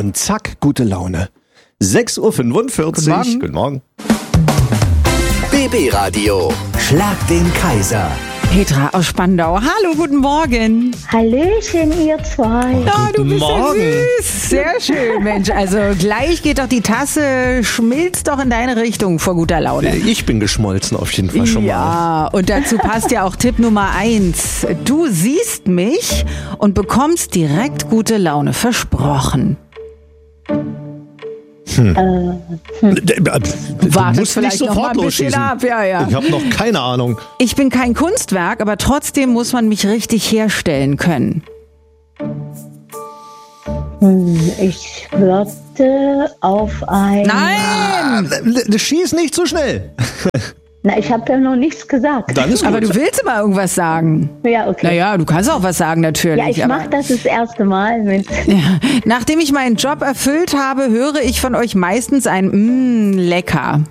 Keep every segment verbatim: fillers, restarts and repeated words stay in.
und zack, gute Laune. sechs Uhr fünfundvierzig. Guten Morgen. Guten Morgen. B B-Radio. Schlag den Kaiser. Petra aus Spandau. Hallo, guten Morgen. Hallöchen, ihr zwei. Ja, du bist Morgen. ja süß. Sehr schön, Mensch. Also gleich geht doch die Tasse, schmilzt doch in deine Richtung vor guter Laune. Ich bin geschmolzen auf jeden Fall schon mal. Ja, und dazu passt ja auch Tipp Nummer eins. Du siehst mich und bekommst direkt gute Laune. Versprochen. Hm. Äh, Du Wartet musst nicht vielleicht noch mal sofort ein bisschen losschießen. ab. Ja, ja. Ich habe noch keine Ahnung. Ich bin kein Kunstwerk, aber trotzdem muss man mich richtig herstellen können. hm, ich würde auf ein... Nein! Äh, Schieß nicht zu schnell. Na, ich habe ja noch nichts gesagt. Dann ist gut. Aber du willst immer irgendwas sagen. Ja, okay. Naja, du kannst auch was sagen, natürlich. Ja, ich aber- mache das das erste Mal mit... Ja. Nachdem ich meinen Job erfüllt habe, höre ich von euch meistens ein Mmm, lecker.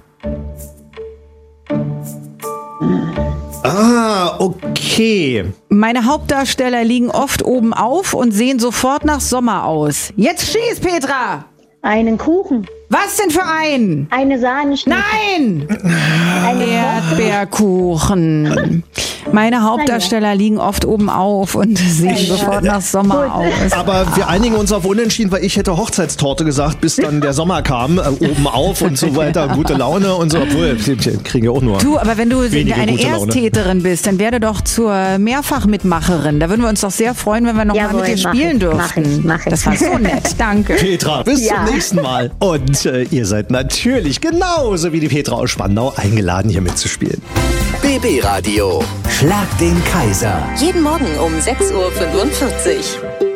Ah, okay. Meine Hauptdarsteller liegen oft oben auf und sehen sofort nach Sommer aus. Jetzt schieß, Petra! Einen Kuchen, Was denn für ein? eine Sahneschnitte, Nein! eine Torte. Erdbeerkuchen. Meine Hauptdarsteller liegen oft oben auf und sehen sofort nach Sommer Gut. aus. Aber wir einigen uns auf Unentschieden, weil ich hätte Hochzeitstorte gesagt, bis dann der Sommer kam, äh, oben auf und so weiter, gute Laune und so. Obwohl, die kriegen ja auch nur. Du, aber wenn du Wenige eine gute Laune. Ersttäterin bist, dann werde doch zur Mehrfachmitmacherin. Da würden wir uns doch sehr freuen, wenn wir noch mal Jawohl, mit dir mach spielen ich, dürften. mach ich, mach ich. Das war so nett, danke. Petra, bis Ja. zum nächsten Mal. Und äh, ihr seid natürlich genauso wie die Petra aus Spandau eingeladen, hier mitzuspielen. B B-Radio. Schlag den Kaiser. Jeden Morgen um sechs Uhr fünfundvierzig.